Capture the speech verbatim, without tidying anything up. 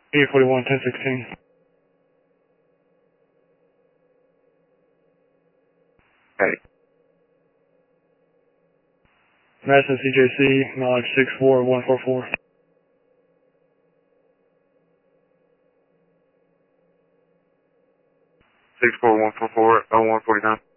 eight forty-one, ten sixteen. Hey. Madison C J C, mileage six four one four four. six four one four four, oh one forty-nine.